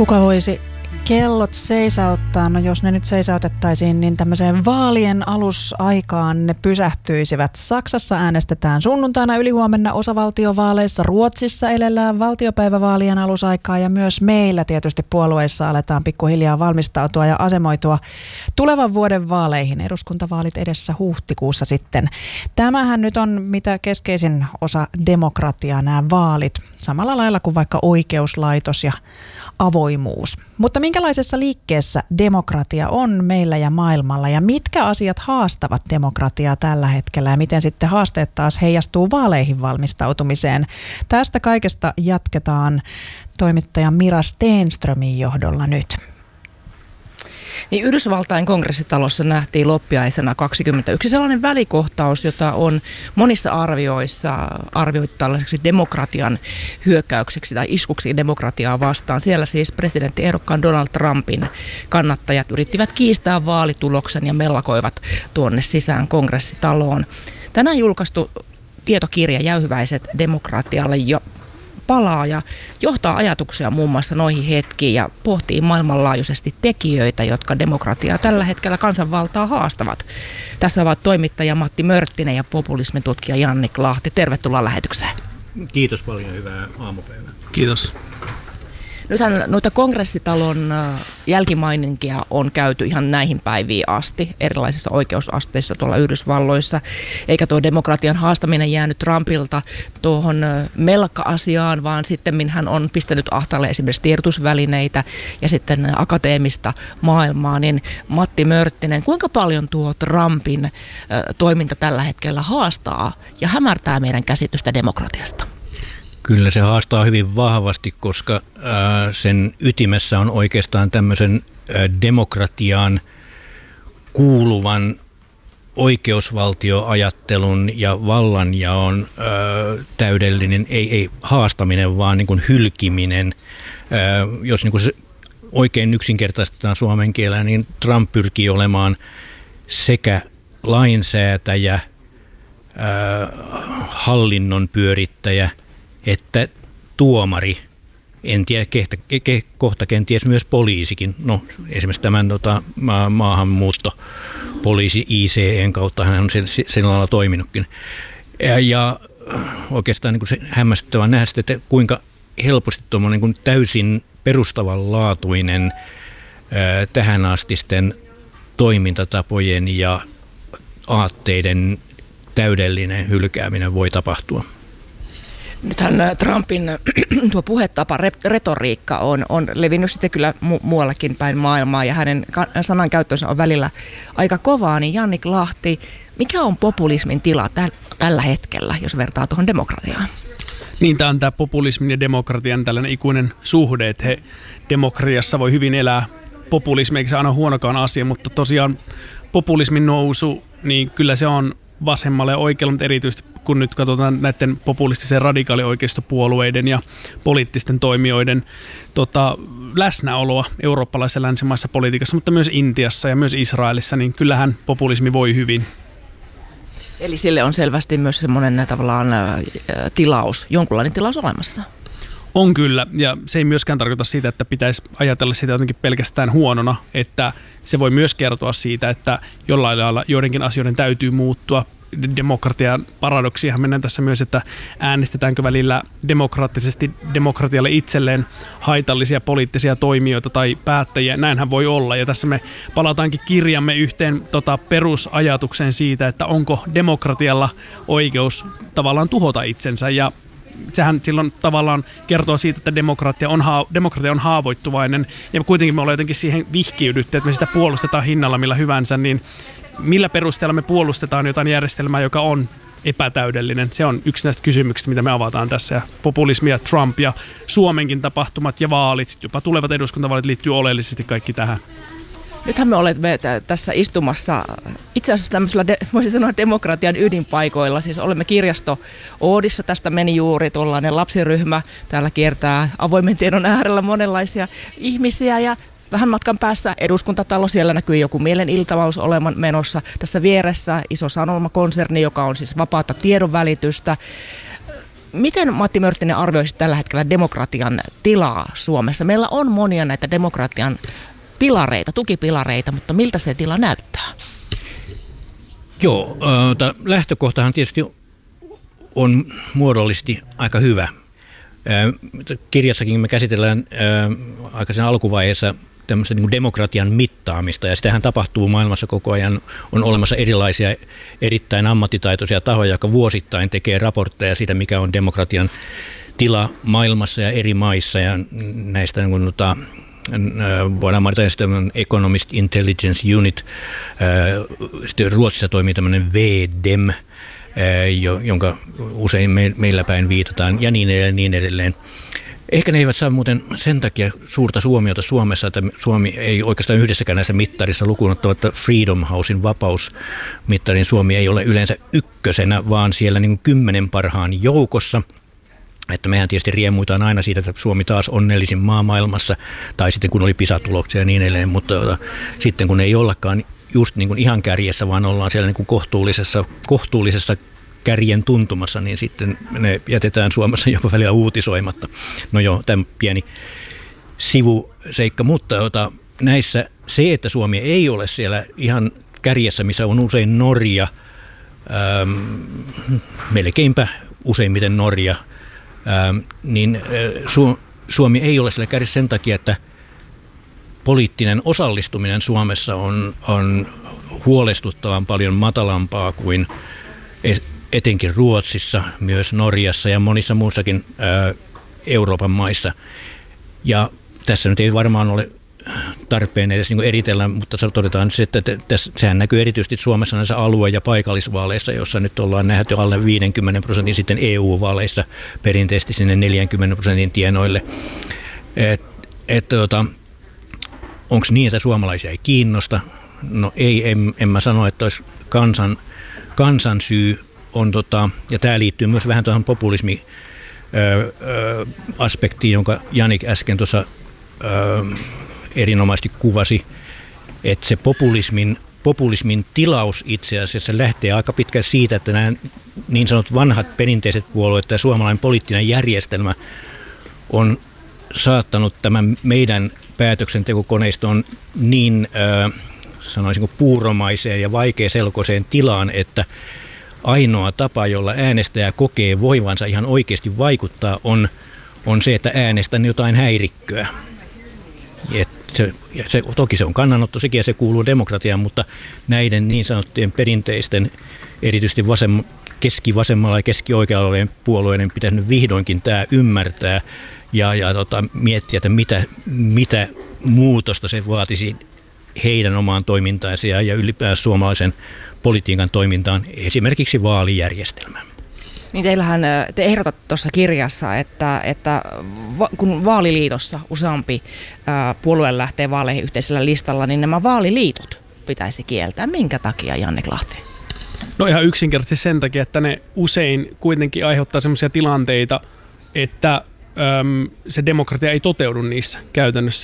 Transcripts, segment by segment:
Kuka voisi kellot seisauttaa? No jos ne nyt seisautettaisiin, niin tämmöiseen vaalien alusaikaan ne pysähtyisivät. Saksassa äänestetään sunnuntaina ylihuomenna osavaltiovaaleissa, Ruotsissa elellään valtiopäivävaalien alusaikaa ja myös meillä tietysti puolueissa aletaan pikkuhiljaa valmistautua ja asemoitua tulevan vuoden vaaleihin. Eduskuntavaalit edessä huhtikuussa sitten. Tämähän nyt on mitä keskeisin osa demokratiaa, nämä vaalit, samalla lailla kuin vaikka oikeuslaitos ja avoimuus. Mutta minkälaisessa liikkeessä demokratia on meillä ja maailmalla ja mitkä asiat haastavat demokratiaa tällä hetkellä ja miten sitten haasteet taas heijastuu vaaleihin valmistautumiseen? Tästä kaikesta jatketaan toimittaja Mira Stenströmin johdolla nyt. Niin Yhdysvaltain kongressitalossa nähtiin loppiaisena 21 sellainen välikohtaus, jota on monissa arvioissa arvioitu tällaiseksi demokratian hyökkäykseksi tai iskuksi demokratiaa vastaan. Siellä siis presidenttiehdokkaan Donald Trumpin kannattajat yrittivät kiistää vaalituloksen ja mellakoivat tuonne sisään kongressitaloon. Tänään julkaistu tietokirja Jäyhyväiset demokratialle jo palaa ja johtaa ajatuksia muun muassa noihin hetkiin ja pohtii maailmanlaajuisesti tekijöitä, jotka demokratiaa tällä hetkellä kansanvaltaa haastavat. Tässä ovat toimittaja Matti Mörttinen ja populismin tutkija Jannik Lahti. Tervetuloa lähetykseen. Kiitos paljon, hyvää aamupäivää. Kiitos. Nythän noita kongressitalon jälkimaininkia on käyty ihan näihin päiviin asti erilaisissa oikeusasteissa tuolla Yhdysvalloissa, eikä tuo demokratian haastaminen jäänyt Trumpilta tuohon melkka-asiaan, vaan sitten hän on pistänyt ahtaalle esimerkiksi tiedotusvälineitä ja sitten akateemista maailmaa. Niin Matti Mörttinen, kuinka paljon tuo Trumpin toiminta tällä hetkellä haastaa ja hämärtää meidän käsitystä demokratiasta? Kyllä se haastaa hyvin vahvasti, koska sen ytimessä on oikeastaan tämmöisen demokratiaan kuuluvan oikeusvaltioajattelun ja vallanjaon täydellinen, ei haastaminen, vaan niin kuin hylkiminen. Jos niin kuin se oikein yksinkertaistetaan suomen kielellä, niin Trump pyrkii olemaan sekä lainsäätäjä, hallinnon pyörittäjä, että tuomari, en tiedä, kohta kenties myös poliisikin. No esimerkiksi tämän maahanmuuttopoliisi ICEn kautta hän on sillä lailla toiminutkin. Ja oikeastaan niin kuin se hämmästyttävää nähdä sitten, että kuinka helposti tuommoinen niin kuin täysin perustavanlaatuinen tähänastisten toimintatapojen ja aatteiden täydellinen hylkääminen voi tapahtua. Nythän Trumpin tuo puhetapa, retoriikka on levinnyt sitten kyllä muuallakin päin maailmaa ja hänen sanankäyttönsä on välillä aika kovaa. Niin Jannik Lahti, mikä on populismin tila tällä hetkellä, jos vertaa tuohon demokratiaan? Niin, tämä on tämä populismin ja demokratian tällainen ikuinen suhde, että demokratiassa voi hyvin elää populismi, eikä se aina huonokaan asia, mutta tosiaan populismin nousu, niin kyllä se on vasemmalle ja oikealle, mutta erityisesti kun nyt katsotaan näiden populistisen radikaalioikeistopuolueiden ja poliittisten toimijoiden läsnäoloa eurooppalaisessa länsimaisessa politiikassa, mutta myös Intiassa ja myös Israelissa, niin kyllähän populismi voi hyvin. Eli sille on selvästi myös semmoinen tavallaan tilaus, jonkunlainen tilaus olemassa. On kyllä, ja se ei myöskään tarkoita siitä, että pitäisi ajatella sitä jotenkin pelkästään huonona, että se voi myös kertoa siitä, että jollain lailla joidenkin asioiden täytyy muuttua. Demokratian paradoksiahan mennään tässä myös, että äänestetäänkö välillä demokraattisesti demokratialle itselleen haitallisia poliittisia toimijoita tai päättäjiä. Näinhän voi olla, ja tässä me palataankin kirjamme yhteen perusajatukseen siitä, että onko demokratialla oikeus tavallaan tuhota itsensä, ja sehän silloin tavallaan kertoo siitä, että demokratia on haavoittuvainen, ja kuitenkin me ollaan jotenkin siihen vihkiydytty, että me sitä puolustetaan hinnalla millä hyvänsä, niin millä perusteella me puolustetaan jotain järjestelmää, joka on epätäydellinen? Se on yksi näistä kysymyksistä, mitä me avataan tässä. Ja populismi ja Trump ja Suomenkin tapahtumat ja vaalit, jopa tulevat eduskuntavaalit liittyy oleellisesti kaikki tähän. Nythän me olemme tässä istumassa itse asiassa tämmöisellä, voisin sanoa, demokratian ydinpaikoilla. Siis olemme kirjasto Oodissa, tästä meni juuri tuollainen lapsiryhmä. Täällä kiertää avoimen tiedon äärellä monenlaisia ihmisiä ja vähän matkan päässä eduskuntatalo, siellä näkyy joku mieleniltaus olevan menossa. Tässä vieressä iso sanomakonserni, joka on siis vapaata tiedonvälitystä. Miten Matti Mörttinen arvioisi tällä hetkellä demokratian tilaa Suomessa? Meillä on monia näitä demokratian pilareita, tukipilareita, mutta miltä se tila näyttää? Joo, lähtökohtahan tietysti on muodollisesti aika hyvä. Kirjassakin me käsitellään aika sen alkuvaiheessa tämmöistä niin kuin demokratian mittaamista, ja sitähän tapahtuu maailmassa koko ajan. On olemassa erilaisia erittäin ammattitaitoisia tahoja, jotka vuosittain tekee raportteja siitä, mikä on demokratian tila maailmassa ja eri maissa, ja näistä niin kuin, voidaan mainita sitten Economist Intelligence Unit, sitten Ruotsissa toimii tämmöinen VDEM, jonka usein meillä päin viitataan, ja niin edelleen, niin edelleen. Ehkä ne eivät saa muuten sen takia suurta huomiota Suomessa, että Suomi ei oikeastaan yhdessäkään näissä mittarissa lukuun ottamatta Freedom Housein vapausmittarin Suomi ei ole yleensä ykkösenä, vaan siellä niin kuin 10 parhaan joukossa. Että mehän tietysti riemuitaan aina siitä, että Suomi taas onnellisin maa maailmassa, tai sitten kun oli PISA-tuloksia ja niin edelleen, mutta sitten kun ei ollakaan just niin kuin ihan kärjessä, vaan ollaan siellä niin kuin kohtuullisessa kärjen tuntumassa, niin sitten ne jätetään Suomessa jopa välillä uutisoimatta. No joo, tämä pieni sivuseikka, mutta näissä se, että Suomi ei ole siellä ihan kärjessä, missä on usein Norja, melkeinpä useimmiten Norja, niin Suomi ei ole siellä kärjessä sen takia, että poliittinen osallistuminen Suomessa on huolestuttavan paljon matalampaa kuin etenkin Ruotsissa, myös Norjassa ja monissa muissakin Euroopan maissa. Ja tässä nyt ei varmaan ole tarpeen edes niin eritellä, mutta todetaan, että sehän näkyy erityisesti Suomessa näissä alue- ja paikallisvaaleissa, jossa nyt ollaan nähty alle 50%, sitten EU-vaaleissa perinteisesti sinne 40% tienoille. Onko niin, että suomalaisia ei kiinnosta? No ei, en mä sano, että olisi kansan syy on, ja tämä liittyy myös vähän tuohon populismi-aspektiin, jonka Janik äsken tuossa erinomaisesti kuvasi, että se populismin tilaus itse asiassa lähtee aika pitkään siitä, että nämä niin sanotut vanhat perinteiset puolueet ja suomalainen poliittinen järjestelmä on saattanut tämän meidän päätöksentekokoneiston niin sanoisinko puuromaiseen ja vaikeaselkoiseen tilaan, että ainoa tapa, jolla äänestäjä kokee voivansa ihan oikeasti vaikuttaa, on se, että äänestän jotain häirikköä. Toki se on kannanotto sekin ja se kuuluu demokratiaan, mutta näiden niin sanottujen perinteisten, erityisesti keskivasemmalla ja keskioikealla olevien puolueiden pitäisi nyt vihdoinkin tämä ymmärtää ja miettiä, että mitä muutosta se vaatisi heidän omaan toimintaansa ja ylipäänsä suomalaisen politiikan toimintaan, esimerkiksi vaalijärjestelmään. Niin te ehdotat tuossa kirjassa, että kun vaaliliitossa useampi puolue lähtee vaaleihin yhteisellä listalla, niin nämä vaaliliitot pitäisi kieltää. Minkä takia, Jannik Lahti? No ihan yksinkertaisesti sen takia, että ne usein kuitenkin aiheuttaa sellaisia tilanteita, että se demokratia ei toteudu niissä käytännössä.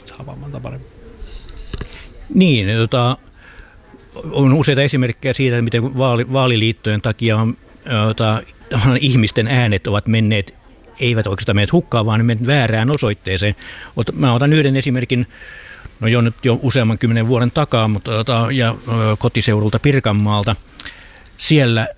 Niin, on useita esimerkkejä siitä, miten vaaliliittojen takia on ihmisten äänet ovat menneet, eivät oikeastaan menneet hukkaan, vaan ne menneet väärään osoitteeseen. Mä otan yhden esimerkin, no jo useamman 10 vuoden takaa, mutta kotiseudulta Pirkanmaalta. Siellä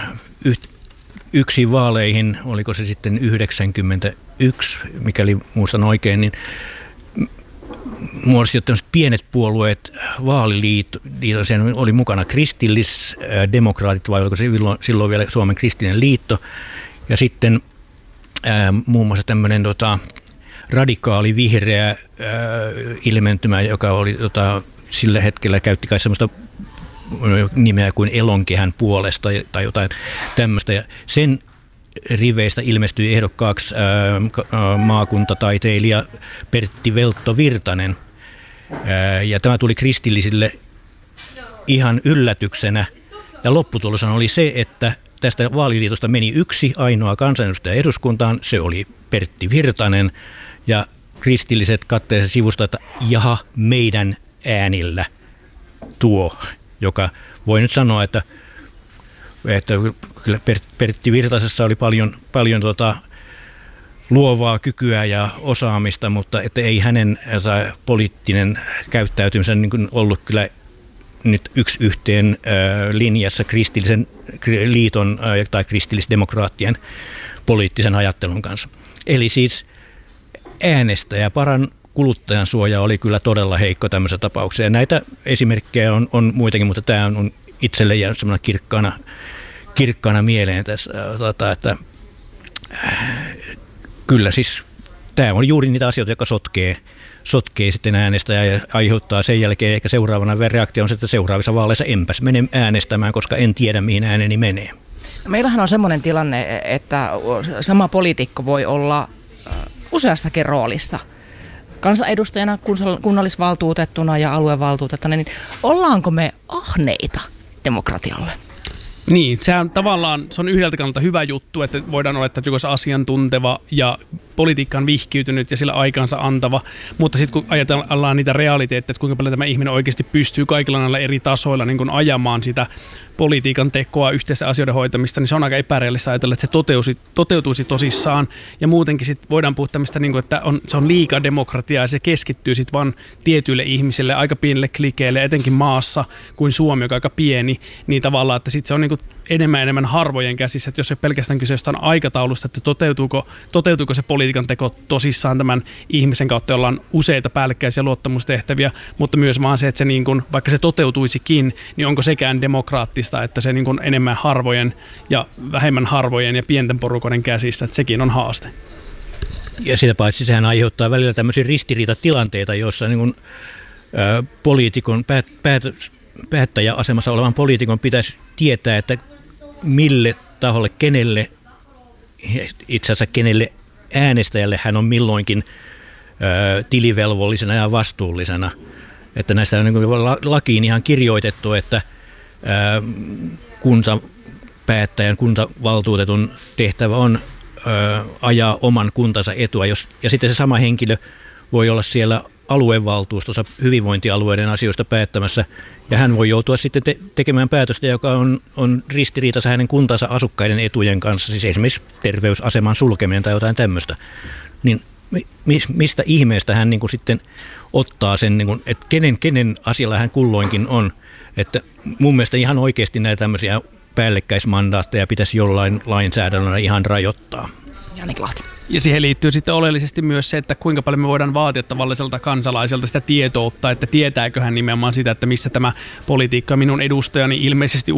yksi vaaleihin, oliko se sitten 91, mikäli muistan oikein, niin muodostivat tämmöiset pienet puolueet, vaaliliitto, sen oli mukana kristillisdemokraatit, vai oliko se silloin vielä Suomen kristillinen liitto, ja sitten muun muassa tämmöinen radikaali vihreä ilmentymä, joka oli sillä hetkellä käytti kai semmoista nimeä kuin Elonkehän puolesta tai jotain tämmöistä, ja sen riveistä ilmestyi ehdokkaaksi maakuntataiteilija Pertti Veltto-Virtanen. Ja tämä tuli kristillisille ihan yllätyksenä. Ja lopputulos oli se, että tästä vaaliliitosta meni yksi ainoa kansanedustaja eduskuntaan. Se oli Pertti Virtanen. Ja kristilliset katteessa sivusta, että jaha, meidän äänillä tuo, joka voi nyt sanoa, että kyllä Pertti Virtasessa oli paljon luovaa kykyä ja osaamista, mutta että ei hänen poliittinen käyttäytymisensä niin kuin ollut kyllä nyt yksi yhteen linjassa kristillisen liiton tai kristillisdemokraattien poliittisen ajattelun kanssa. Eli siis äänestäjäparan kuluttajan suoja oli kyllä todella heikko tämmöisessä tapauksessa. Ja näitä esimerkkejä on muitakin, mutta tämä on itselle jäänyt semmoinen kirkkaana mieleen tässä, että kyllä siis tämä on juuri niitä asioita, jotka sotkee sitten äänestäjää ja aiheuttaa sen jälkeen ehkä seuraavana reaktio on se, että seuraavissa vaaleissa enpäs mene äänestämään, koska en tiedä mihin ääneni menee. Meillähän on semmoinen tilanne, että sama poliitikko voi olla useassakin roolissa. Kansanedustajana, kunnallisvaltuutettuna ja aluevaltuutettuna, niin ollaanko me ahneita demokratialle? Niin, sehän tavallaan, se on yhdeltä kannalta hyvä juttu, että voidaan olettaa, että joku on asiantunteva ja politiikkaan vihkiytynyt ja sillä aikansa antava, mutta sitten kun ajatellaan niitä realiteetteja, että kuinka paljon tämä ihminen oikeasti pystyy kaikilla näillä eri tasoilla niin kun ajamaan sitä politiikan tekoa, yhteistä asioiden hoitamista, niin se on aika epärealista ajatella, että se toteutuisi tosissaan. Ja muutenkin sit voidaan puhua tämmöistä, niin että se on liikaa demokratiaa ja se keskittyy sitten vaan tietyille ihmisille, aika pienille klikeille, etenkin maassa kuin Suomi, joka on aika pieni, niin tavallaan, että sitten se on niin enemmän harvojen käsissä, että jos ei pelkästään kyse jostain aikataulusta, että toteutuuko se politiikan teko tosissaan tämän ihmisen kautta, jolla on useita päällekkäisiä luottamustehtäviä, mutta myös vaan se, että se niin kuin, vaikka se toteutuisikin, niin onko sekään demokraattista, että se niin kuin enemmän harvojen ja vähemmän harvojen ja pienten porukoiden käsissä, että sekin on haaste. Ja sitä paitsi sehän aiheuttaa välillä tämmöisiä ristiriitatilanteita, joissa niin kuin, poliitikon päättäjäasemassa olevan poliitikon pitäisi tietää, että mille taholle, kenelle, itse asiassa kenelle äänestäjälle hän on milloinkin tilivelvollisena ja vastuullisena. Että näistä on niin kuin lakiin ihan kirjoitettu, että kuntapäättäjän, kuntavaltuutetun tehtävä on ajaa oman kuntansa etua. Ja sitten se sama henkilö voi olla siellä aluevaltuustossa hyvinvointialueiden asioista päättämässä, ja hän voi joutua sitten tekemään päätöstä, joka on ristiriitassa hänen kuntansa asukkaiden etujen kanssa, siis esimerkiksi terveysaseman sulkeminen tai jotain tämmöistä. Niin mistä ihmeestä hän niin kuin sitten ottaa sen, niin kuin, että kenen asialla hän kulloinkin on. Että mun mielestä ihan oikeasti näitä tämmöisiä päällekkäismandaatteja pitäisi jollain lainsäädännöllä ihan rajoittaa. Janik Lahti. Ja siihen liittyy sitten oleellisesti myös se, että kuinka paljon me voidaan vaatia tavalliselta kansalaiselta sitä tietoutta, että tietääkö hän nimenomaan sitä, että missä tämä politiikka minun edustajani ilmeisesti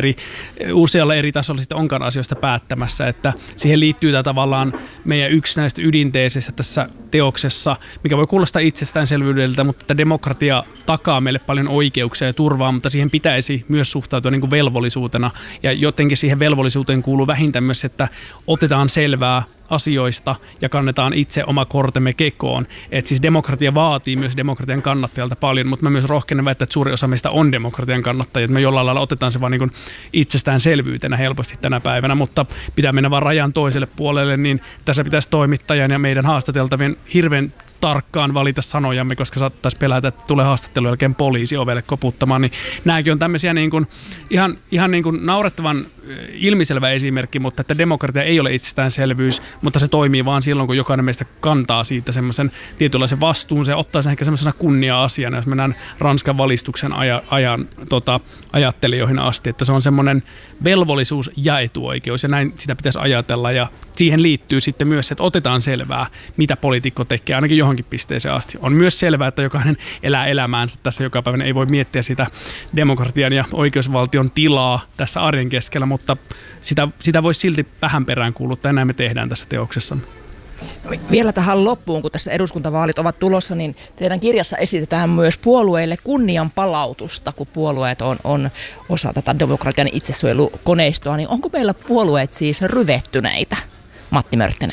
usealla eri tasolla sitten onkaan asioista päättämässä. Että siihen liittyy tämä tavallaan meidän yksi näistä ydinteeseistä tässä teoksessa, mikä voi kuulostaa itsestäänselvyydeltä, mutta että demokratia takaa meille paljon oikeuksia ja turvaa, mutta siihen pitäisi myös suhtautua niin kuin velvollisuutena. Ja jotenkin siihen velvollisuuteen kuuluu vähintään myös, että otetaan selvää asioista ja kannetaan itse oma kortemme kekoon. Et siis demokratia vaatii myös demokratian kannattajalta paljon, mutta mä myös rohkenen väittää, että suuri osa meistä on demokratian kannattajia. Et me jollain lailla otetaan se vaan niin kuin itsestäänselvyytenä helposti tänä päivänä, mutta pitää mennä vaan rajan toiselle puolelle, niin tässä pitäisi toimittajan ja meidän haastateltavien hirveän tarkkaan valita sanojamme, koska saattaisi pelätä, että tulee haastattelun jälkeen poliisi ovelle koputtamaan, niin nämäkin on tämmöisiä niin kuin, ihan niin kuin naurettavan ilmiselvä esimerkki, mutta että demokratia ei ole itsestäänselvyys, mutta se toimii vaan silloin, kun jokainen meistä kantaa siitä semmoisen tietynlaisen vastuun, se ottaa sen ehkä semmoisena kunnia-asiana, jos mennään Ranskan valistuksen ajattelijoihin asti, että se on semmoinen velvollisuus ja etuoikeus, ja näin sitä pitäisi ajatella, ja siihen liittyy sitten myös, että otetaan selvää, mitä poliitikko tekee, ainakin johonkin pisteeseen asti. On myös selvää, että jokainen elää elämäänsä tässä joka päivänä, ei voi miettiä sitä demokratian ja oikeusvaltion tilaa tässä arjen keskellä, mutta sitä voisi silti vähän peräänkuuluttaa, ja näin me tehdään tässä teoksessa. Vielä tähän loppuun, kun tässä eduskuntavaalit ovat tulossa, niin teidän kirjassa esitetään myös puolueille kunnian palautusta, kun puolueet on osa tätä demokratian itsesuojelukoneistoa, niin onko meillä puolueet siis ryvettyneitä, Matti Mörttinen?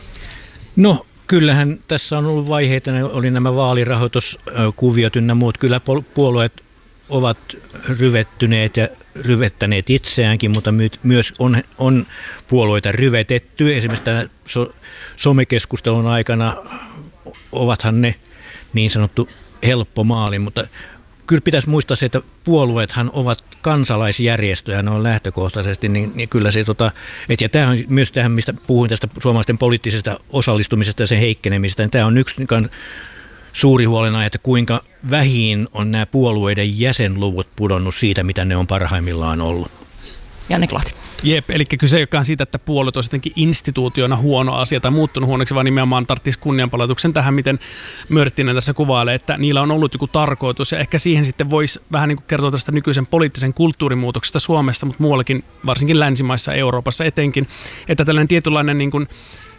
No, kyllähän tässä on ollut vaiheita, oli nämä vaalirahoituskuviot ynnä muut, kyllä puolueet ovat ryvettyneet ja ryvettäneet itseäänkin, mutta myös on puolueita ryvetetty. Esimerkiksi tämän somekeskustelun aikana ovathan ne niin sanottu helppo maali, mutta kyllä pitäisi muistaa se, että puolueethan ovat kansalaisjärjestöjä, ne on lähtökohtaisesti, niin kyllä se, ja tämä on myös tähän, mistä puhuin tästä suomalaisten poliittisesta osallistumisesta ja sen heikkenemisestä, niin tämä on yksi suuri huolenaihe, että kuinka vähin on nämä puolueiden jäsenluvut pudonnut siitä, mitä ne on parhaimmillaan ollut. Jannik Lahti. Jep, eli kyse ei olekaan siitä, että puolueet olisi jotenkin instituutiona huono asia tai muuttunut huonoksi, vaan nimenomaan tarvitsisi kunnianpalautuksen tähän, miten Mörttinen tässä kuvailee, että niillä on ollut joku tarkoitus, ja ehkä siihen sitten voisi vähän niin kuin kertoa tästä nykyisen poliittisen kulttuurimuutoksesta Suomessa, mutta muuallakin, varsinkin länsimaissa, Euroopassa etenkin, että tällainen tietynlainen niin kuin,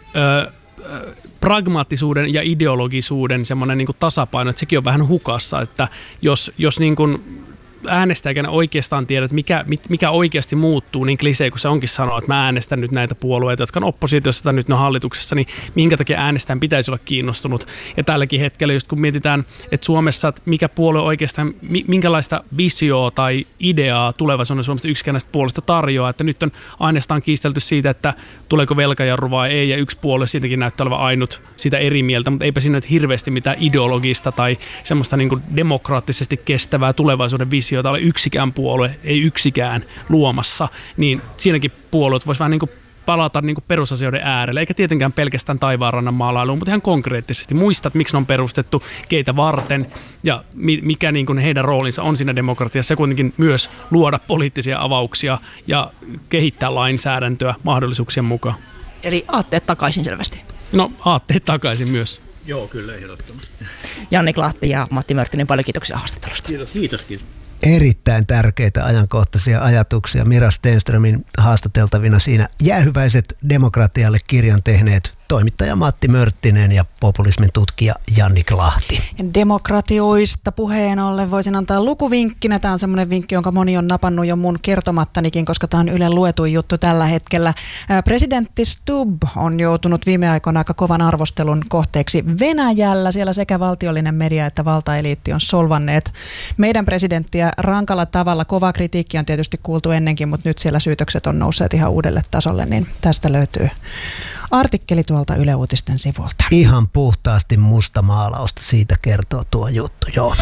pragmaattisuuden ja ideologisuuden semmoinen niin kuin tasapaino, että sekin on vähän hukassa, että jos niin kuin äänestäjänä oikeastaan tiedä, että mikä oikeasti muuttuu, niin klisee, kun se onkin sanoa, että mä äänestän nyt näitä puolueita, jotka on oppositiossa tai nyt ne on hallituksessa, niin minkä takia äänestäjän pitäisi olla kiinnostunut. Ja tälläkin hetkellä, just kun mietitään, että Suomessa, että mikä puolue oikeastaan, minkälaista visioa tai ideaa tulevaisuuden Suomesta yksikään näistä puolesta tarjoaa, että nyt on aineestaan kiistelty siitä, että tuleeko velkajarru vai ei, ja yksi puolue siitäkin näyttää olevan ainut sitä eri mieltä, mutta eipä siinä nyt hirveästi mitään ideologista tai semmoista niin kuin demokraattisesti kestävää tulevaisuuden visiota ole yksikään puolue, ei yksikään luomassa, niin siinäkin puolueet voisi vähän niin kuin palata niin kuin perusasioiden äärelle, eikä tietenkään pelkästään taivaanrannan maalailuun, mutta ihan konkreettisesti muistat, miksi ne on perustettu, keitä varten ja mikä niin kuin heidän roolinsa on siinä demokratiassa ja kuitenkin myös luoda poliittisia avauksia ja kehittää lainsäädäntöä mahdollisuuksien mukaan. Eli aatteet takaisin selvästi. No, aatteet takaisin myös. Joo, kyllä ehdottomasti. Jannik Lahti ja Matti Mörttinen, paljon kiitoksia haastattelusta. Kiitos. Erittäin tärkeitä ajankohtaisia ajatuksia Mira Stenströmin haastateltavina siinä Jäähyväiset demokratialle -kirjan tehneet toimittaja Matti Mörttinen ja populismin tutkija Jannik Lahti. Demokratioista puheen ollen voisin antaa lukuvinkkinä. Tämä on semmoinen vinkki, jonka moni on napannut jo mun kertomattanikin, koska tämä on Ylen luetuin juttu tällä hetkellä. Presidentti Stubb on joutunut viime aikoina aika kovan arvostelun kohteeksi Venäjällä. Siellä sekä valtiollinen media että valtaeliitti on solvanneet meidän presidenttiä rankalla tavalla. Kova kritiikki on tietysti kuultu ennenkin, mutta nyt siellä syytökset on nousseet ihan uudelle tasolle, niin tästä löytyy artikkeli tuolta Yle Uutisten sivulta. Ihan puhtaasti mustamaalausta, siitä kertoo tuo juttu, joo.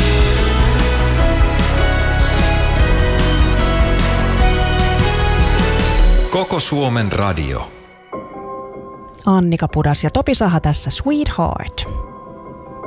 Koko Suomen radio. Annika Pudas ja Topi Saha tässä Sweetheart.